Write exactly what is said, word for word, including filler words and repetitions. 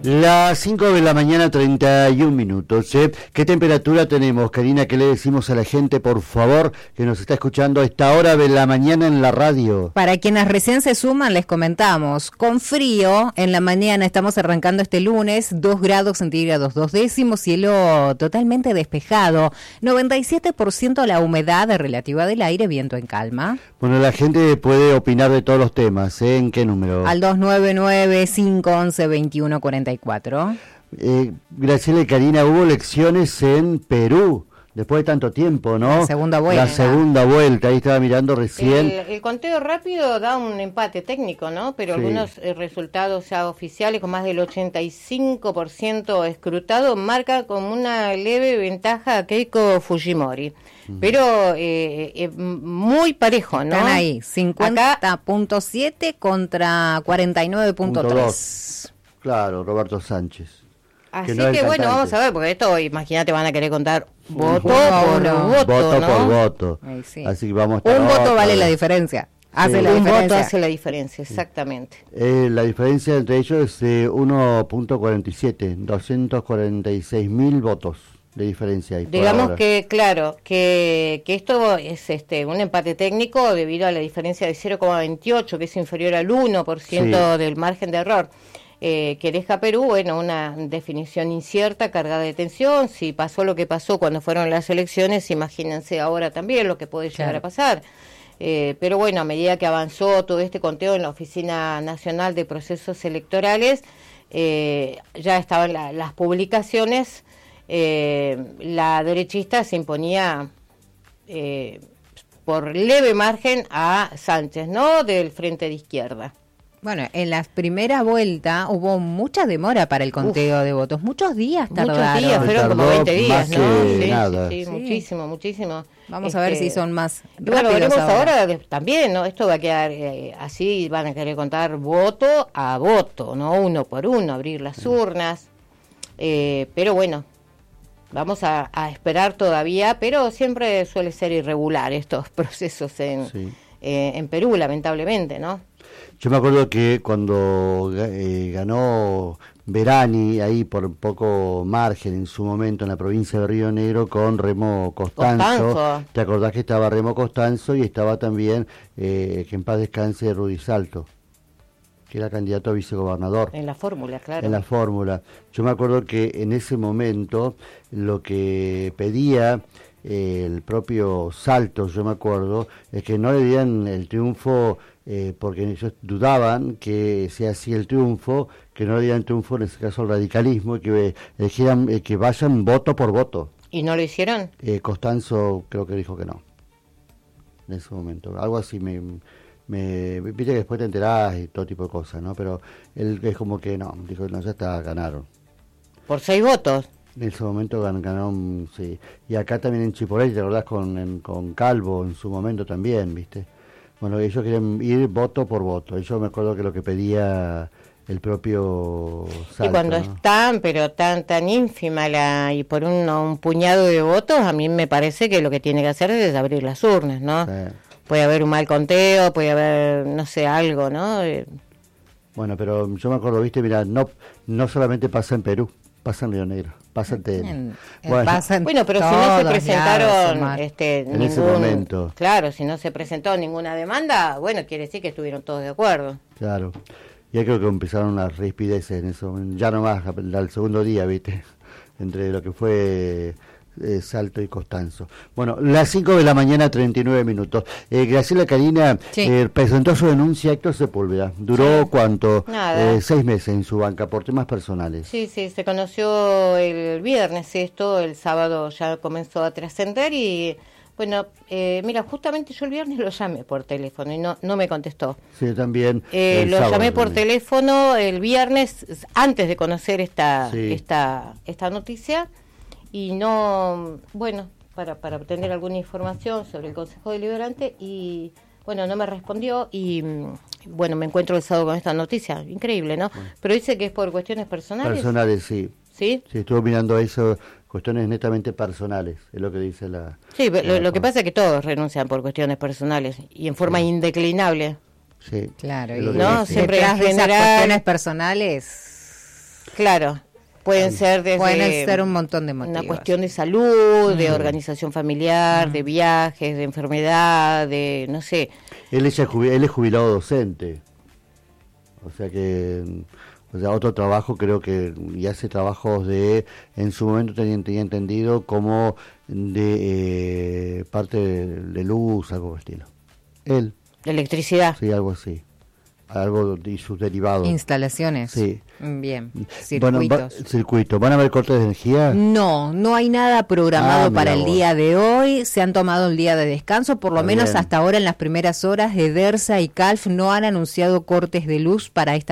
Las cinco de la mañana, treinta y un minutos. ¿eh? ¿Qué temperatura tenemos, Karina? ¿Qué le decimos a la gente, por favor, que nos está escuchando a esta hora de la mañana en la radio? Para quienes recién se suman, les comentamos, con frío, en la mañana estamos arrancando este lunes, dos grados centígrados, dos décimos, cielo totalmente despejado, noventa y siete por ciento la humedad relativa del aire, viento en calma. Bueno, la gente puede opinar de todos los temas, ¿eh? ¿En qué número? Al dos nueve nueve, cinco once, veintiuno cuarenta y cuatro. Eh, Graciela y Karina, hubo elecciones en Perú, después de tanto tiempo, ¿no? La segunda vuelta. La segunda vuelta, ahí estaba mirando recién. El, el conteo rápido da un empate técnico, ¿no? Pero Sí. algunos eh, resultados ya oficiales, con más del ochenta y cinco por ciento escrutado, marca como una leve ventaja a Keiko Fujimori. Mm. Pero eh, eh, muy parejo, ¿no? Están ahí, cincuenta punto siete contra cuarenta y nueve punto tres. Claro, Roberto Sánchez. Así que, que, no que bueno, vamos a ver, porque esto, imagínate, van a querer contar voto Uno a por uno. voto, Voto ¿no? por voto. Ay, sí. Así que vamos a estar Un voto otra vale vez. la diferencia. Hace Sí. la Un diferencia. voto hace la diferencia, exactamente. Eh, la diferencia entre ellos es de uno punto cuarenta y siete, doscientos cuarenta y seis mil votos de diferencia. Ahí, por Digamos ahora. que, claro, que, que esto es este un empate técnico debido a la diferencia de cero coma veintiocho, que es inferior al uno por ciento Sí. del margen de error, eh, que deja a Perú, bueno, una definición incierta, cargada de tensión. Si pasó lo que pasó cuando fueron las elecciones, imagínense ahora también lo que puede llegar Claro. a pasar. Eh, pero bueno, a medida que avanzó todo este conteo en la Oficina Nacional de Procesos Electorales, eh, ya estaban la, las publicaciones. Eh, la derechista se imponía eh, por leve margen a Sánchez, ¿no? Del Frente de Izquierda. Bueno, en la primera vuelta hubo mucha demora para el conteo Uf. de votos. Muchos días tardaron. Muchos días, Se fueron como tardó veinte días, más ¿no? que Sí, nada. sí, sí, Sí. muchísimo, muchísimo. Vamos a ver Este, si son más y bueno, rápidos veremos ahora, ahora. de- también, ¿no? Esto va a quedar eh, así, van a querer contar voto a voto, ¿no? Uno por uno, abrir las urnas. Eh, pero bueno, vamos a, a esperar todavía, pero siempre suele ser irregular estos procesos en, Sí. eh, en Perú, lamentablemente, ¿no? Yo me acuerdo que cuando eh, ganó Verani, ahí por poco margen en su momento en la provincia de Río Negro con Remo Costanzo, Costanzo. ¿te acordás que estaba Remo Costanzo y estaba también, eh, que en paz descanse, Rudy Salto, que era candidato a vicegobernador? En la fórmula, claro. En la fórmula. Yo me acuerdo que en ese momento lo que pedía eh, el propio Salto, yo me acuerdo, es que no le dieran el triunfo, eh, porque ellos dudaban que sea así el triunfo, que no le dieran triunfo en ese caso al radicalismo, y que eh, eligieran, eh, que vayan voto por voto. ¿Y no lo hicieron? Eh, Costanzo creo que dijo que no, en ese momento. Algo así me... me viste que después te enterás y todo tipo de cosas, ¿no? Pero él es como que no, dijo, no, ya está, ganaron. Por seis votos. En ese momento gan- ganaron, sí. Y acá también en Chipoleti, ¿te acordás? Con, en- con Calvo en su momento también, ¿viste? Bueno, ellos quieren ir voto por voto. Yo me acuerdo que lo que pedía el propio Salto, Y cuando ¿no? es tan, pero tan, tan ínfima la, y por un, un puñado de votos, a mí me parece que lo que tiene que hacer es abrir las urnas, ¿no? Sí. Puede haber un mal conteo, puede haber, no sé, algo, ¿no? Eh, Bueno, pero yo me acuerdo, ¿viste? Mira, no, no solamente pasa en Perú, pasa en Río Negro, pasa en T N. En- en- Bueno, pasa en Bueno, pero si no todos se lados, presentaron Omar. este, En ese ningún- momento. Claro, si no se presentó ninguna demanda, bueno, quiere decir que estuvieron todos de acuerdo. Claro. Y ahí creo que empezaron las rispideces en eso, ya nomás al segundo día, ¿viste? Entre lo que fue eh, Salto y Costanzo. Bueno, las cinco de la mañana, treinta y nueve minutos. Eh, Graciela Karina Sí. eh, presentó su denuncia a Héctor Sepúlveda. ¿Duró Sí. cuánto? Nada. Eh, seis meses en su banca por temas personales. Sí, sí, se conoció el viernes esto, el sábado ya comenzó a trascender y, bueno, eh, mira, justamente yo el viernes lo llamé por teléfono y no, no me contestó. Sí, también. Eh, el lo sábado llamé por también. teléfono el viernes antes de conocer esta Sí. esta esta noticia y no, bueno, para para obtener alguna información sobre el Consejo Deliberante y bueno, no me respondió y mm, bueno, me encuentro el sábado con esta noticia, increíble, ¿no? Pero dice que es por cuestiones personales. Personales, sí. ¿Sí? Sí, estuvo mirando eso, cuestiones netamente personales, es lo que dice la... Sí, la lo, lo que forma. pasa es que todos renuncian por cuestiones personales y en forma indeclinable. Sí. Claro, Es y lo que No, dice. siempre detrás en de esas general- cuestiones personales Claro. Pueden ser desde Pueden ser un montón de motivos. Una cuestión de salud, de organización familiar, mm. de viajes, de enfermedad, de no sé. Él es, él es jubilado docente. O sea que, o sea, otro trabajo creo que, y hace trabajos de, en su momento tenía, tenía entendido como de eh, parte de, de luz, algo por el estilo. Él. De electricidad. Sí, algo así. Algo y sus derivados. Instalaciones. Sí. Bien. Circuitos. Bueno, va, circuito. ¿Van a haber cortes de energía? No, no hay nada programado ah, para el vos. día de hoy. Se han tomado un día de descanso, por lo Está menos bien. hasta ahora en las primeras horas. Edersa y Calf no han anunciado cortes de luz para esta